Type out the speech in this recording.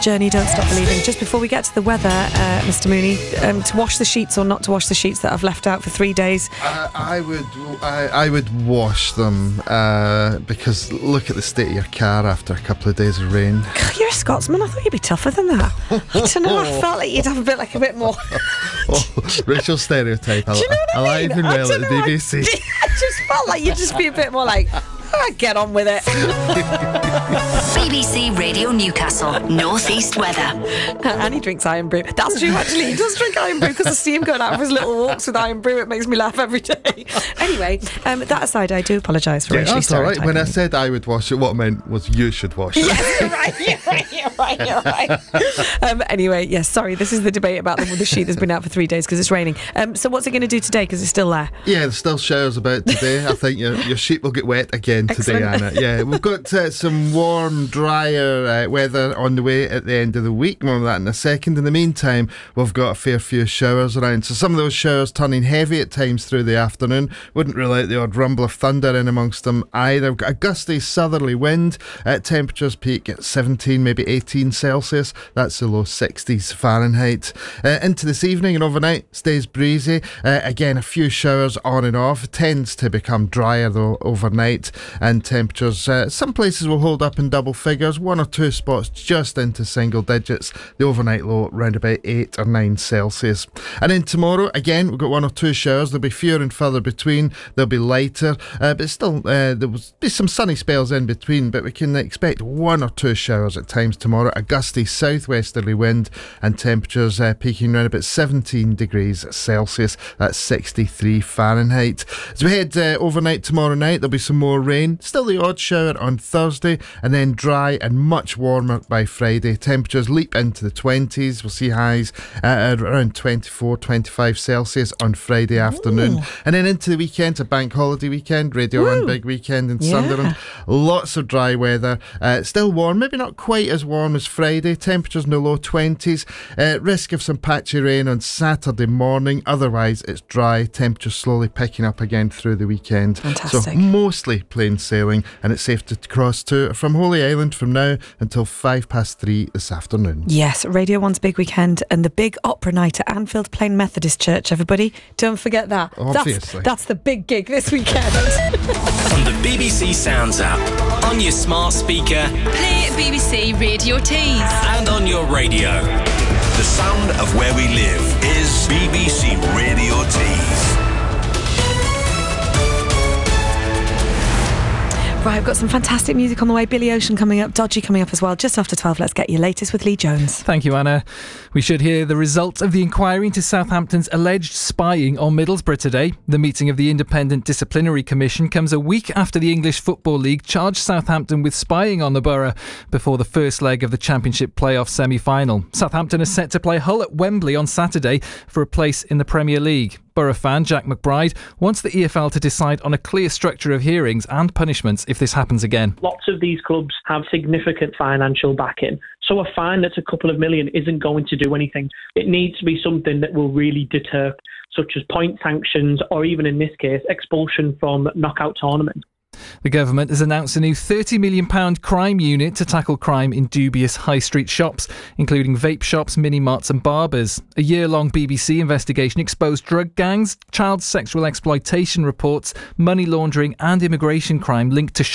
journey, don't stop believing. Just before we get to the weather, Mr. Mooney, to wash the sheets or not to wash the sheets that I've left out for 3 days? I would wash them because look at the state of your car after a couple of days of rain. You're a Scotsman. I thought you'd be tougher than that. I don't know. I felt like you'd have a bit more. Racial stereotype. Do you know what I mean? Alive and well at the BBC. I just felt like you'd just be a bit more like, get on with it. BBC Radio Newcastle North East weather. And he drinks iron brew. That's true, actually. He does drink iron brew because I see him going out for his little walks with iron brew. It makes me laugh every day. Anyway, that aside, I do apologise for racially that's all right. stereotyping. When I said I would wash it, what I meant was you should wash it. Yes, you're right. Anyway, yes, sorry. This is the debate about the sheet that's been out for 3 days because it's raining. So what's it going to do today because it's still there? Yeah, there's still showers about today. I think your sheet will get wet again today, Anna. Yeah, we've got some warm, drier weather on the way at the end of the week. More of that in a second. In the meantime, we've got a fair few showers around. So some of those showers turning heavy at times through the afternoon. Wouldn't rule out the odd rumble of thunder in amongst them either. We've got a gusty southerly wind. Temperatures peak at 17, maybe 18 Celsius. That's the low 60s Fahrenheit. Into this evening and overnight, stays breezy. Again, a few showers on and off. It tends to become drier though overnight. And temperatures, some places will hold up in double figures, 1 or 2 spots just into single digits. The overnight low around about 8 or 9 Celsius. And then tomorrow, again, we've got 1 or 2 showers. There'll be fewer and further between. They'll be lighter, but still there will be some sunny spells in between, but we can expect 1 or 2 showers at times tomorrow. A gusty southwesterly wind and temperatures peaking around about 17 degrees Celsius. That's 63 Fahrenheit. As we head overnight tomorrow night, there'll be some more rain. Still the odd shower on Thursday, and then dry and much warmer by Friday. Temperatures leap into the 20s. We'll see highs at around 24, 25 Celsius on Friday afternoon. And then into the weekend, a bank holiday weekend, Radio 1 big weekend in Sunderland. Lots of dry weather. Still warm, maybe not quite as warm as Friday. Temperatures in the low 20s. Risk of some patchy rain on Saturday morning. Otherwise, it's dry. Temperatures slowly picking up again through the weekend. Fantastic. So mostly plain sailing, and it's safe to cross to from Holy Island from now until 3:05 this afternoon. Yes, Radio 1's big weekend and the big opera night at Anfield Plain Methodist Church, everybody. Don't forget that. Obviously. That's the big gig this weekend. On the BBC Sounds app, on your smart speaker, Play BBC Radio Tees. and on your radio. The sound of where we live is BBC Radio Tees. Right, I've got some fantastic music on the way. Billy Ocean coming up, Dodgy coming up as well. Just after 12, let's get your latest with Lee Jones. Thank you, Anna. We should hear the result of the inquiry into Southampton's alleged spying on Middlesbrough today. The meeting of the Independent Disciplinary Commission comes a week after the English Football League charged Southampton with spying on the borough before the first leg of the Championship playoff semi-final. Southampton is set to play Hull at Wembley on Saturday for a place in the Premier League. Borough fan Jack McBride wants the EFL to decide on a clear structure of hearings and punishments if this happens again. Lots of these clubs have significant financial backing, so a fine that's a couple of million isn't going to do anything. It needs to be something that will really deter, such as point sanctions or even in this case, expulsion from knockout tournaments. The government has announced a new £30 million crime unit to tackle crime in dubious high street shops, including vape shops, mini-marts and barbers. A year-long BBC investigation exposed drug gangs, child sexual exploitation reports, money laundering and immigration crime linked to